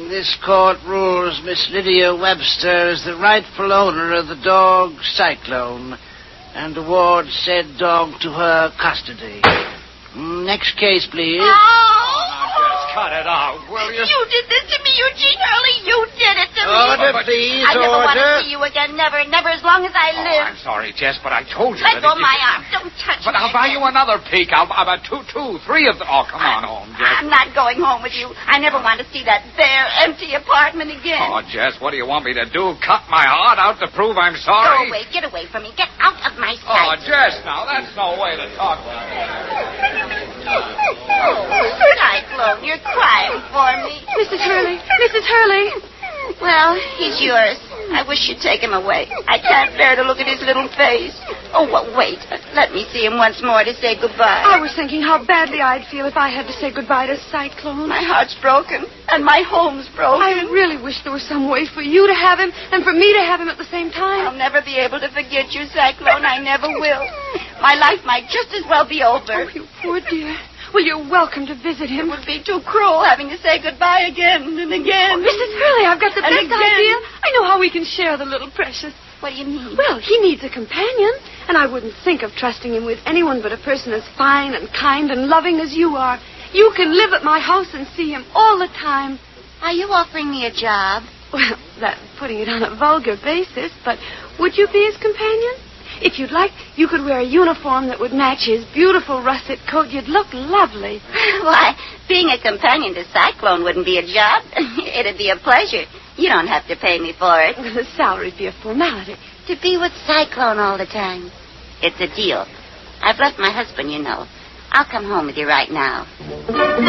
This court rules Miss Lydia Webster is the rightful owner of the dog Cyclone and awards said dog to her custody. Next case, please. Cut it out, will you? You did this to me, Eugene Hurley. You did it to me. Order, please, I never want to order. see you again. Never, never as long as I live. I'm sorry, Jess, but I told you. Let go of my arm. Don't touch me. But I'll buy you another peek. I'll buy three of them. Oh, come on home, Jess. I'm not going home with you. I never want to see that bare, empty apartment again. Oh, Jess, what do you want me to do? Cut my heart out to prove I'm sorry? Go away. Get away from me. Get out of my Oh, sight. Jess, now, that's no way to talk to me. Cyclone, you're crying for me. Mrs. Hurley. Well, he's yours. I wish you'd take him away. I can't bear to look at his little face. Oh, well, wait. Let me see him once more to say goodbye. I was thinking how badly I'd feel if I had to say goodbye to Cyclone. My heart's broken, and my home's broken. I really wish there was some way for you to have him and for me to have him at the same time. I'll never be able to forget you, Cyclone. I never will. My life might just as well be over. Oh, you poor dear. Well, you're welcome to visit him. It would be too cruel having to say goodbye again and again. Oh, Mrs. Hurley, I've got the And best again. idea. I know how we can share the little precious. What do you mean? Well, he needs a companion, and I wouldn't think of trusting him with anyone but a person as fine and kind and loving as you are. You can live at my house and see him all the time. Are you offering me a job? Well, that's putting it on a vulgar basis, but would you be his companion? If you'd like, you could wear a uniform that would match his beautiful russet coat. You'd look lovely. Why, being a companion to Cyclone wouldn't be a job. It'd be a pleasure. You don't have to pay me for it. The salary'd be a formality. To be with Cyclone all the time. It's a deal. I've left my husband, you know. I'll come home with you right now.